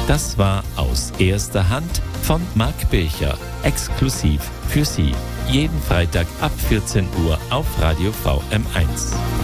Das war aus erster Hand von Marc Bircher, exklusiv für Sie. Jeden Freitag ab 14 Uhr auf Radio VM1.